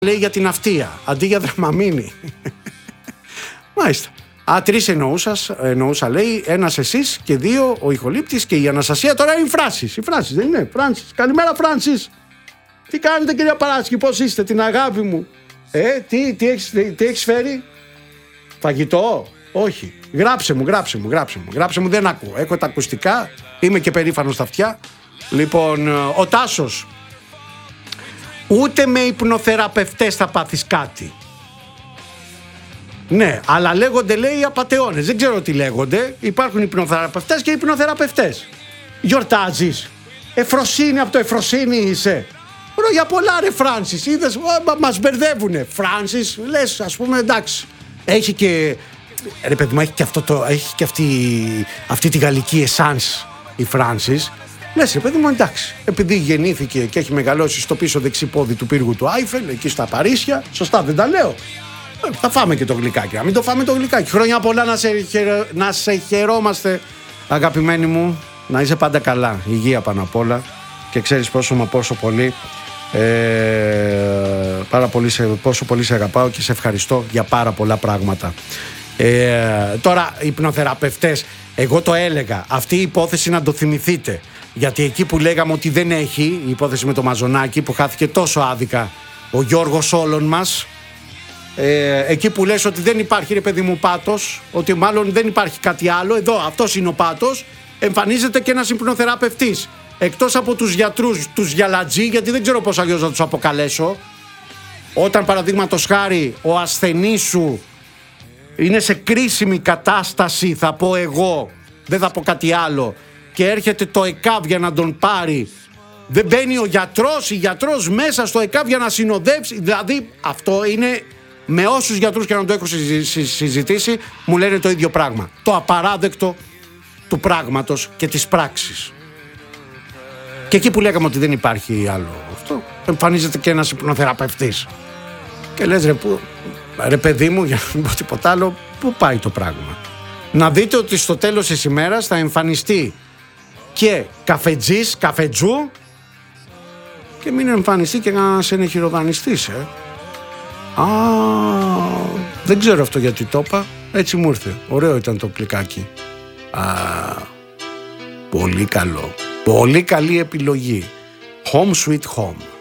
λέει για την αυτεία, αντί για Δραμαμίνη. Μάλιστα. Τρεις εννοούσα λέει, ένας εσείς και δύο ο ηχολήπτης και η Αναστασία. Τώρα είναι η Φράνσις. Η Φράνσις δεν είναι? Φράνσις. Καλημέρα Φράνσις. Τι κάνετε κυρία Παράσκη, πώς είστε, την αγάπη μου? Τι έχεις φέρει? Φαγητό? Όχι. Γράψε μου, δεν ακούω. Έχω τα ακουστικά, είμαι και περήφανος στα αυτιά. Λοιπόν, ο Τάσος. Ούτε με υπνοθεραπευτές θα πάθεις κάτι. Ναι, αλλά λέγονται λέει απατεώνες. Δεν ξέρω τι λέγονται. Υπάρχουν υπνοθεραπευτές και υπνοθεραπευτές. Γιορτάζεις? Εφροσύνη, από το Εφροσύνη είσαι? Για πολλά ρε Φράνσις, είδες, μας μπερδεύουνε. Φράνσις, λες, ας πούμε, εντάξει. Έχει και, ρε παιδί μου, έχει και αυτή τη γαλλική εσάνς η Φράνσις. Λες, ρε παιδί μου, εντάξει. Επειδή γεννήθηκε και έχει μεγαλώσει στο πίσω δεξί πόδι του πύργου του Άιφελ, εκεί στα Παρίσια, σωστά δεν τα λέω? Θα φάμε και το γλυκάκι. Να μην το φάμε το γλυκάκι. Χρόνια πολλά να σε χαιρόμαστε, αγαπημένοι μου. Να είσαι πάντα καλά. Υγεία πάνω απ' όλα. Και ξέρεις πόσο πολύ πόσο πολύ σε αγαπάω και σε ευχαριστώ για πάρα πολλά πράγματα. Τώρα, υπνοθεραπευτές, εγώ το έλεγα. Αυτή η υπόθεση να το θυμηθείτε. Γιατί εκεί που λέγαμε ότι δεν έχει, η υπόθεση με το Μαζονάκι που χάθηκε τόσο άδικα ο Γιώργος όλων μας, εκεί που λες ότι δεν υπάρχει ρε παιδί μου πάτος, ότι μάλλον δεν υπάρχει κάτι άλλο, εδώ αυτός είναι ο πάτος, εμφανίζεται και ένας υπνοθεραπευτής. Εκτός από τους γιατρούς, τους γιαλατζή, γιατί δεν ξέρω πώς αλλιώς να τους αποκαλέσω, όταν παραδείγματος χάρη ο ασθενής σου είναι σε κρίσιμη κατάσταση, θα πω εγώ, δεν θα πω κάτι άλλο, και έρχεται το ΕΚΑΒ για να τον πάρει, δεν μπαίνει ο γιατρός μέσα στο ΕΚΑΒ για να συνοδεύσει. Δηλαδή αυτό είναι, με όσους γιατρούς και να το έχω συζητήσει, μου λένε το ίδιο πράγμα. Το απαράδεκτο του πράγματος και της πράξης. Και εκεί που λέγαμε ότι δεν υπάρχει άλλο αυτό, εμφανίζεται και ένας υπνοθεραπευτής. Και λες ρε παιδί μου, για να μην πω τίποτα άλλο, πού πάει το πράγμα? Να δείτε ότι στο τέλος της ημέρας θα εμφανιστεί και καφετζού, και μην εμφανιστεί και να σε ενεχειροδανιστείς. Δεν ξέρω αυτό γιατί το είπα, έτσι μου ήρθε. Ωραίο ήταν το κλικάκι. Πολύ καλό. Πολύ καλή επιλογή. Home sweet home.